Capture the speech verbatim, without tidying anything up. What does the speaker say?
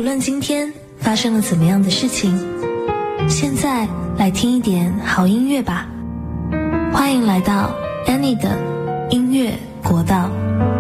论今天发生了怎么样的事情，现在来听一点好音乐吧。欢迎来到 Annie 的音乐国道。